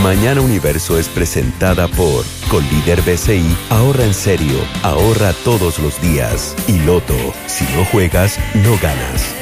Mañana Universo es presentada por Colíder BCI, ahorra en serio, ahorra todos los días. Y Loto, si no juegas, no ganas.